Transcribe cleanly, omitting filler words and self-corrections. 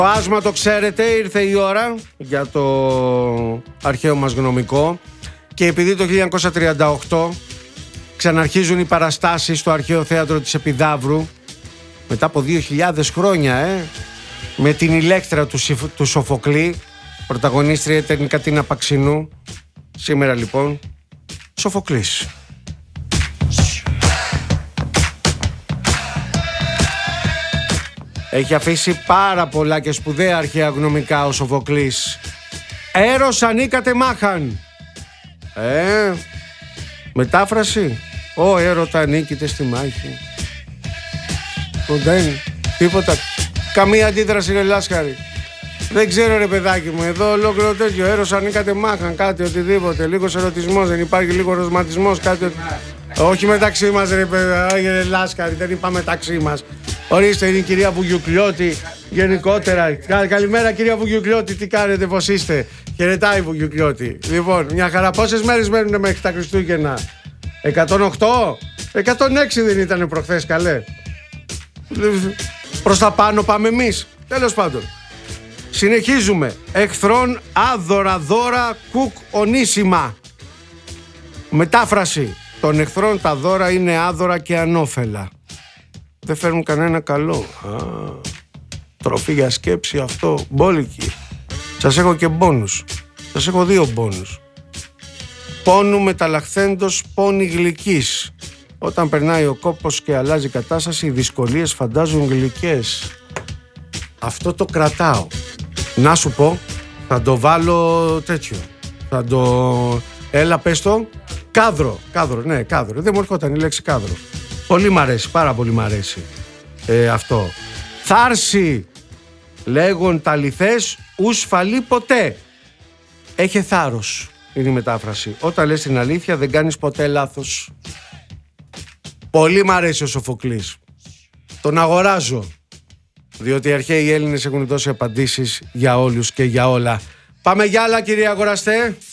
Το άσμα το ξέρετε, ήρθε η ώρα για το αρχαίο μας γνωμικό. Και επειδή το 1938 ξαναρχίζουν οι παραστάσεις στο Αρχαίο Θέατρο της Επιδαύρου, μετά από 2.000 χρόνια, με την Ηλέκτρα του Σοφοκλή, πρωταγωνίστρια ήταν η Κατίνα Παξινού. Σήμερα λοιπόν, Σοφοκλής. Έχει αφήσει πάρα πολλά και σπουδαία αρχαία γνωμικά ο Σοφοκλής. Έρος ανήκατε μάχαν. Μετάφραση. Ω έρωτα ανήκετε στη μάχη. Δεν, τίποτα. Καμία αντίδραση ρε Λάσκαρη. Δεν ξέρω ρε παιδάκι μου. Εδώ ολόκληρο τέτοιο. Έρος ανήκατε μάχαν. Κάτι οτιδήποτε. Λίγος ερωτισμός. Δεν υπάρχει λίγο ροσματισμός. Κάτι. Όχι μεταξύ μας ρε παιδάκι. Ρε Λάσκαρη. Δεν είπα μεταξύ μας. Ορίστε, είναι η κυρία Βουγιουκλιώτη γενικότερα. Καλημέρα κυρία Βουγιουκλιώτη, τι κάνετε, πώς είστε? Χαιρετάει η Βουγιουκλιώτη. Λοιπόν, μια χαρά. Πόσες μέρες μένουν μέχρι τα Χριστούγεννα? 108? 106 δεν ήτανε προχθές, καλέ? Προς τα πάνω πάμε εμείς. Τέλος πάντων. Συνεχίζουμε. Εχθρών άδωρα δώρα κουκ ονίσιμα. Μετάφραση. Των εχθρών τα δώρα είναι άδωρα και ανώφελα. Δεν φέρνουν κανένα καλό. Τροφή για σκέψη αυτό. Μπόλικη. Σας έχω και μπόνους. Σας έχω 2 μπόνους. Πόνου μεταλλαχθέντος πόνη γλυκής. Όταν περνάει ο κόπος και αλλάζει η κατάσταση, οι δυσκολίες φαντάζουν γλυκές. Αυτό το κρατάω. Να σου πω, θα το βάλω τέτοιο. Θα το... Έλα πες το. Κάδρο. Κάδρο, ναι, κάδρο. Δεν μου έρχονταν η λέξη κάδρο. Πολύ μ' αρέσει, πάρα πολύ μ' αρέσει αυτό. Θάρση λέγον τα λιθές ους φαλεί ποτέ. Έχε θάρρος είναι η μετάφραση. Όταν λες την αλήθεια δεν κάνεις ποτέ λάθος. Πολύ μ' αρέσει ο Σοφοκλής. Τον αγοράζω. Διότι οι αρχαίοι Έλληνες έχουν δώσει απαντήσεις για όλους και για όλα. Πάμε για άλλα, κύριε αγοραστέ.